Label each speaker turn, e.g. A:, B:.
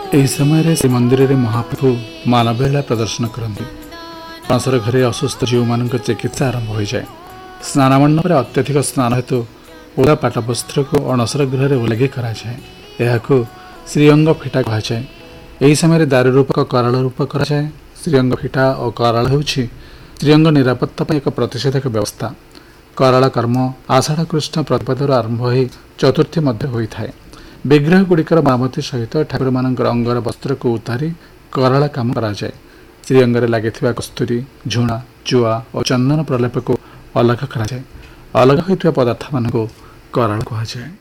A: ଏହି ସମୟରେ ଶ୍ରୀମନ୍ଦିରରେ ମହାପ୍ରଭୁ ମାନବେଳା ପ୍ରଦର୍ଶନ କରନ୍ତି। ଅଣସର ଘରେ ଅସୁସ୍ଥ ଝିଅମାନଙ୍କ ଚିକିତ୍ସା ଆରମ୍ଭ ହୋଇଯାଏ। ସ୍ନାନ ମଣ୍ଡପରେ ଅତ୍ୟଧିକ ସ୍ନାନ ହେତୁ ଓଦା ପାଟ ବସ୍ତ୍ରକୁ ଅଣସର ଗୃହରେ ଓଲାଗି କରାଯାଏ। ଏହାକୁ ଶ୍ରୀଅଙ୍ଗ ଫିଟା କୁହାଯାଏ। ଏହି ସମୟରେ ଦାରୁ ରୂପକ କରାଳ ରୂପ କରାଯାଏ। ଶ୍ରୀଅଙ୍ଗ ଫିଟା ଓ କରାଳ ହେଉଛି ଶ୍ରୀଅଙ୍ଗ ନିରାପତ୍ତା ପାଇଁ ଏକ ପ୍ରତିଷେଧକ ବ୍ୟବସ୍ଥା। କରାଳ କର୍ମ ଆଷାଢ଼ କୃଷ୍ଣ ପ୍ରତିପଦରୁ ଆରମ୍ଭ ହୋଇ ଚତୁର୍ଥୀ ମଧ୍ୟ ହୋଇଥାଏ। ବିଗ୍ରହଗୁଡ଼ିକର ମରାମତି ସହିତ ଠାକୁରମାନଙ୍କର ଅଙ୍ଗର ବସ୍ତ୍ରକୁ ଉତାରି କରାଳ କାମ କରାଯାଏ। ଶ୍ରୀଅଙ୍ଗରେ ଲାଗିଥିବା କସ୍ତୁରୀ, ଝୁଣା, ଜୁଆ ଓ ଚନ୍ଦନ ପ୍ରଲେପକୁ ଅଲଗା କରାଯାଏ। ଅଲଗା ହୋଇଥିବା ପଦାର୍ଥମାନଙ୍କୁ କରାଳ କୁହାଯାଏ।